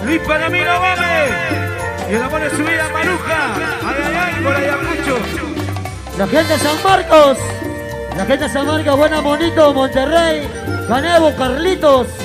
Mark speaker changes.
Speaker 1: Luis Palomino Gómez. Y el amor de su vida, Maruja. Ay, ay, ay, por Ayacucho.
Speaker 2: La gente de San Marcos. La gente de San Marcos, Buena Bonito, Monterrey. Canevo, Carlitos.